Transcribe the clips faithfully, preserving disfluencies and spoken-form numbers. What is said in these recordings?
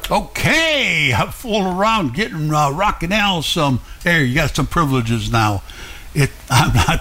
Okay, I'm fooling around getting uh, Rockin' Al some. There, you got some privileges now. It, I'm not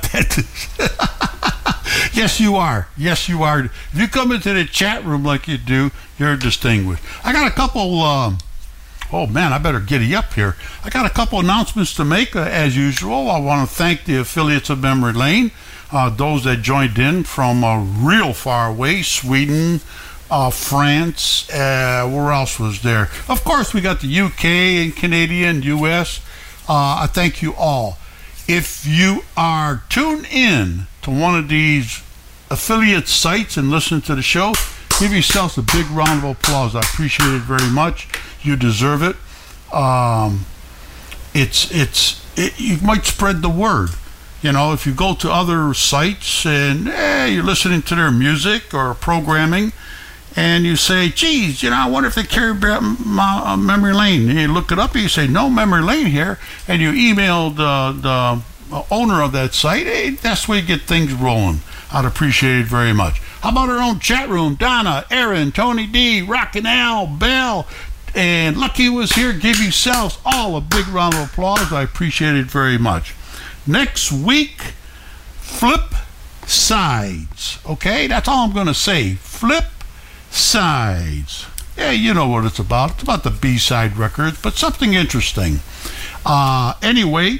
that. Yes, you are. Yes, you are. If you come into the chat room like you do, you're distinguished. I got a couple. Um, oh man, I better giddy up here. I got a couple announcements to make uh, as usual. I want to thank the affiliates of Memory Lane, uh, those that joined in from uh, real far away, Sweden. Uh, France, uh, where else was there? Of course, we got the U K and Canadian, U S. Uh, I thank you all. If you are tuned in to one of these affiliate sites and listen to the show, give yourselves a big round of applause. I appreciate it very much. You deserve it. Um, it's it's it, you might spread the word. You know, if you go to other sites and eh, you're listening to their music or programming, and you say, geez, you know, I wonder if they carry my, uh, Memory Lane. And you look it up and you say, no Memory Lane here. And you emailed uh, the owner of that site. Hey, that's where you get things rolling. I'd appreciate it very much. How about our own chat room? Donna, Aaron, Tony D, Rockin' Al, Bell, and Lucky was here. Give yourselves all a big round of applause. I appreciate it very much. Next week, flip sides. Okay, that's all I'm going to say. Flip sides. Yeah, you know what it's about. It's about the B-side records, but something interesting. Uh, anyway,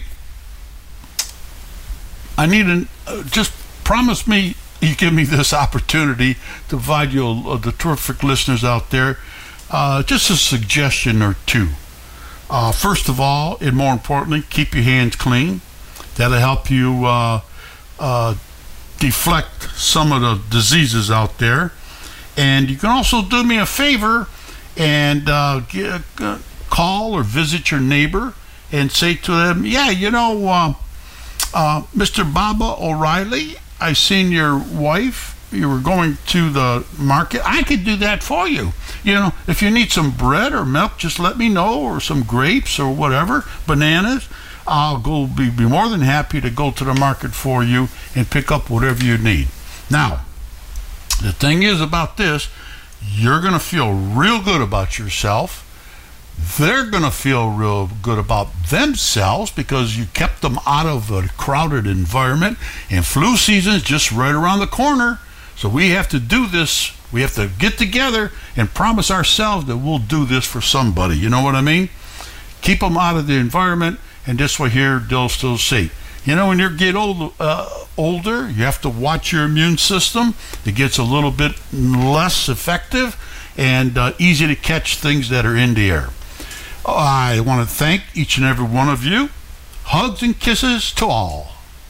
I need an, uh, just promise me you give me this opportunity to provide you, uh, the terrific listeners out there, uh, just a suggestion or two. Uh, first of all, and more importantly, keep your hands clean. That'll help you uh, uh, deflect some of the diseases out there. And you can also do me a favor and uh, get, uh, call or visit your neighbor and say to them, yeah, you know, uh, uh, Mister Baba O'Reilly, I seen your wife. You were going to the market. I could do that for you. You know, if you need some bread or milk, just let me know, or some grapes or whatever, bananas. I'll go be, be more than happy to go to the market for you and pick up whatever you need. Now, the thing is about this, you're going to feel real good about yourself. They're going to feel real good about themselves because you kept them out of a crowded environment, and flu season is just right around the corner. So we have to do this. We have to get together and promise ourselves that we'll do this for somebody. You know what I mean? Keep them out of the environment, and this way here they'll still safe. You know, when you get old, uh, older, you have to watch your immune system. It gets a little bit less effective and uh, easy to catch things that are in the air. I want to thank each and every one of you. Hugs and kisses to all.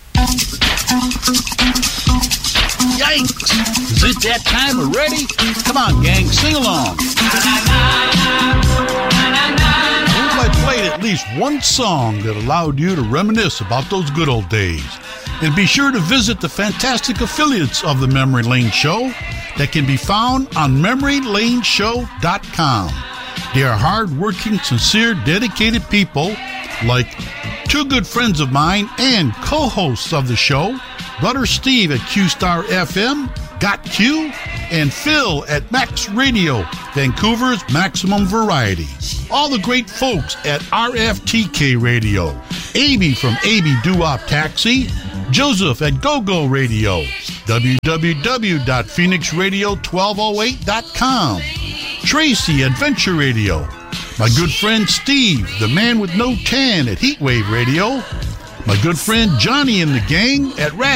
Yikes! Is it that time already? Come on, gang, sing along. I played at least one song that allowed you to reminisce about those good old days. And be sure to visit the fantastic affiliates of the Memory Lane Show that can be found on memory lane show dot com. They are hard-working, sincere, dedicated people like two good friends of mine and co-hosts of the show, Brother Steve at Q-Star F M, Got Q, and Phil at Max Radio, Vancouver's maximum variety. All the great folks at R F T K Radio, Amy from A B Doo-Wop Taxi, Joseph at Go-Go Radio, w w w dot phoenix radio twelve oh eight dot com, Tracy at Venture Radio, my good friend Steve, the man with no tan at Heatwave Radio, my good friend Johnny and the gang at Rad